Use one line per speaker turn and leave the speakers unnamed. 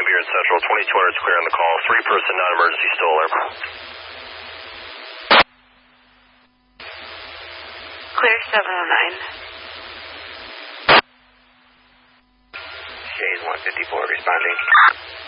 Beard Central, 2200 is clear on the call. 3-person non-emergency still alert.
Clear 709.
Shade 154 responding.